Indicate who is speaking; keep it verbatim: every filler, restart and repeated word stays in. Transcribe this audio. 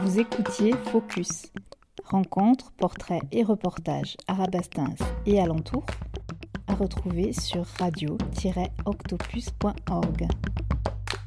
Speaker 1: Vous écoutiez Focus. Rencontres, portraits et reportages arabastins et alentours à retrouver sur radio tiret octopus point org.